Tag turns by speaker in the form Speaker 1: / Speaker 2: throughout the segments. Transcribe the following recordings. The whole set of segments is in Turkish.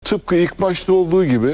Speaker 1: tıpkı ilk maçta olduğu gibi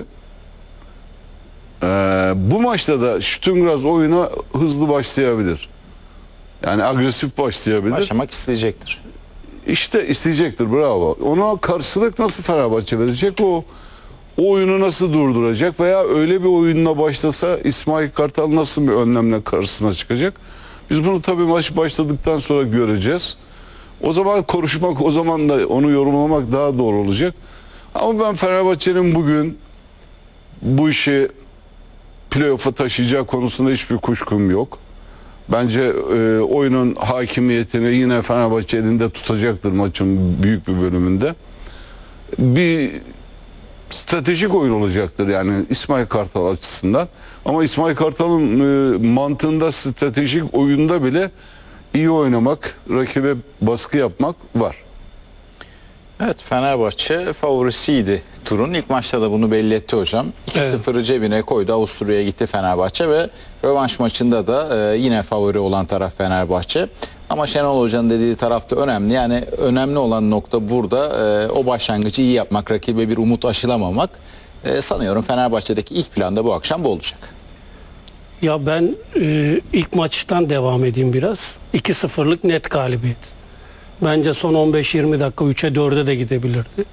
Speaker 1: bu maçta da Şütüngraz oyuna hızlı başlayabilir. Yani agresif başlayabilir.
Speaker 2: Başlamak isteyecektir.
Speaker 1: İşte isteyecektir, bravo. Ona karşılık nasıl Fenerbahçe verecek, o oyunu nasıl durduracak veya öyle bir oyunla başlasa İsmail Kartal nasıl bir önlemle karşısına çıkacak? Biz bunu tabii maç başladıktan sonra göreceğiz. O zaman konuşmak, o zaman da onu yorumlamak daha doğru olacak. Ama ben Fenerbahçe'nin bugün bu işi playoff'a taşıyacağı konusunda hiçbir kuşkum yok. Bence oyunun hakimiyetini yine Fenerbahçe elinde tutacaktır maçın büyük bir bölümünde. Bir stratejik oyun olacaktır yani İsmail Kartal açısından. Ama İsmail Kartal'ın mantığında stratejik oyunda bile iyi oynamak, rakibe baskı yapmak var.
Speaker 2: Evet, Fenerbahçe favorisiydi turun. İlk maçta da bunu belli etti hocam. 2-0'ı cebine koydu. Avusturya'ya gitti Fenerbahçe ve rövanş maçında da yine favori olan taraf Fenerbahçe. Ama Şenol Hoca'nın dediği taraf da önemli. Yani önemli olan nokta burada o başlangıcı iyi yapmak, rakibe bir umut aşılamamak. Sanıyorum Fenerbahçe'deki ilk planda bu akşam bu olacak.
Speaker 3: Ya ben ilk maçtan devam edeyim biraz. 2-0'lık net galibiyet. Bence son 15-20 dakika 3'e 4'e de gidebilirdi.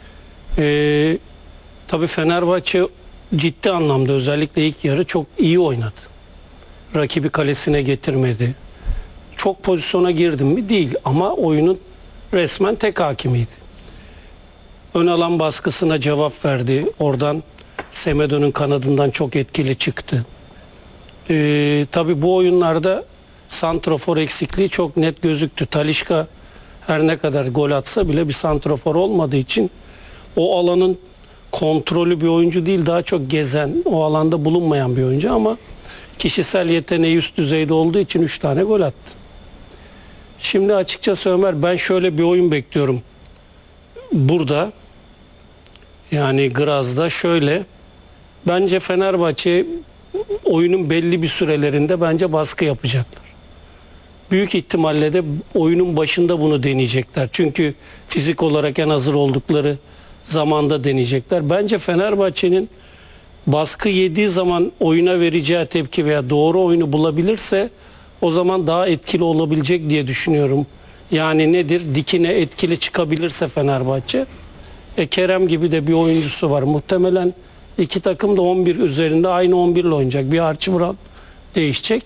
Speaker 3: Tabii Fenerbahçe ciddi anlamda özellikle ilk yarı çok iyi oynadı. Rakibi kalesine getirmedi. Çok pozisyona girdim mi? Değil. Ama oyunun resmen tek hakimiydi. Ön alan baskısına cevap verdi. Oradan Semedo'nun kanadından çok etkili çıktı. Tabii bu oyunlarda santrafor eksikliği çok net gözüktü. Talisca her ne kadar gol atsa bile bir santrafor olmadığı için o alanın kontrolü bir oyuncu değil, daha çok gezen, o alanda bulunmayan bir oyuncu ama kişisel yeteneği üst düzeyde olduğu için 3 tane gol attı. Şimdi açıkçası Ömer, ben şöyle bir oyun bekliyorum. Burada yani Graz'da şöyle, bence Fenerbahçe oyunun belli bir sürelerinde bence baskı yapacaklar. Büyük ihtimalle de oyunun başında bunu deneyecekler. Çünkü fizik olarak en hazır oldukları zamanda deneyecekler. Bence Fenerbahçe'nin baskı yediği zaman oyuna vereceği tepki veya doğru oyunu bulabilirse o zaman daha etkili olabilecek diye düşünüyorum. Yani nedir? Dikine etkili çıkabilirse Fenerbahçe. Kerem gibi de bir oyuncusu var. Muhtemelen iki takım da 11 üzerinde aynı 11 ile oynayacak. Bir Archibald değişecek.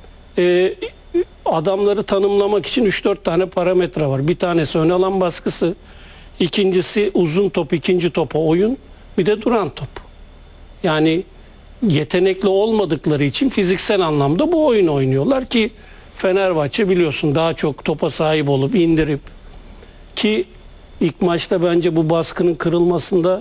Speaker 3: Adamları tanımlamak için 3-4 tane parametre var. Bir tanesi ön alan baskısı, ikincisi uzun top, ikinci topa oyun, bir de duran top. Yani yetenekli olmadıkları için fiziksel anlamda bu oyunu oynuyorlar ki Fenerbahçe biliyorsun daha çok topa sahip olup indirip, ki ilk maçta bence bu baskının kırılmasında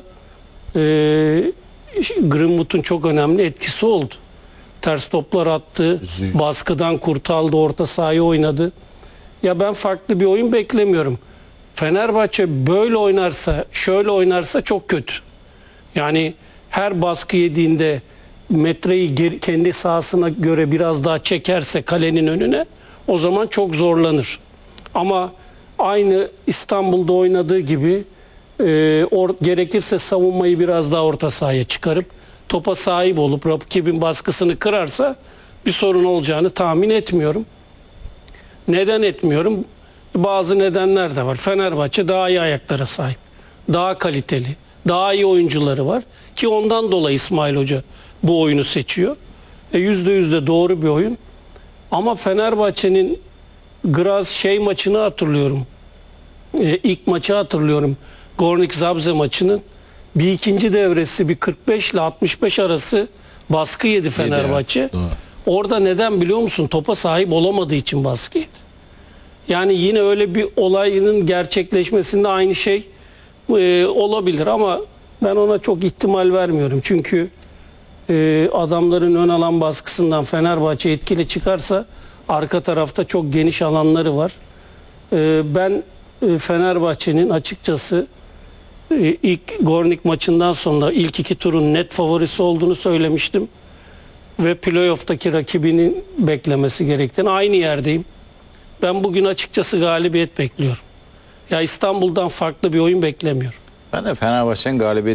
Speaker 3: Greenwood'un çok önemli etkisi oldu. Ters toplar attı, baskıdan kurtardı, orta sahayı oynadı. Ya ben farklı bir oyun beklemiyorum. Fenerbahçe böyle oynarsa, şöyle oynarsa çok kötü. Yani her baskı yediğinde metreyi kendi sahasına göre biraz daha çekerse kalenin önüne, o zaman çok zorlanır. Ama aynı İstanbul'da oynadığı gibi gerekirse savunmayı biraz daha orta sahaya çıkarıp topa sahip olup rakibin baskısını kırarsa bir sorun olacağını tahmin etmiyorum. Neden etmiyorum? Bazı nedenler de var. Fenerbahçe daha iyi ayaklara sahip. Daha kaliteli. Daha iyi oyuncuları var. Ki ondan dolayı İsmail Hoca bu oyunu seçiyor. %100 de doğru bir oyun. Ama Fenerbahçe'nin Graz maçını hatırlıyorum. İlk maçı hatırlıyorum. Gornik Zabrze maçının. Bir ikinci devresi bir 45 ile 65 arası baskı yedi Fenerbahçe.
Speaker 2: Evet,
Speaker 3: orada neden biliyor musun? Topa sahip olamadığı için baskı yedi. Yani yine öyle bir olayın gerçekleşmesinde aynı şey olabilir ama ben ona çok ihtimal vermiyorum. Çünkü adamların ön alan baskısından Fenerbahçe etkili çıkarsa arka tarafta çok geniş alanları var. Ben Fenerbahçe'nin açıkçası ilk Gornik maçından sonra ilk iki turun net favorisi olduğunu söylemiştim. Ve playoff'taki rakibinin beklemesi gerektiğini, aynı yerdeyim. Ben bugün açıkçası galibiyet bekliyorum. Ya İstanbul'dan farklı bir oyun beklemiyorum.
Speaker 2: Ben de Fenerbahçe'nin galibiyet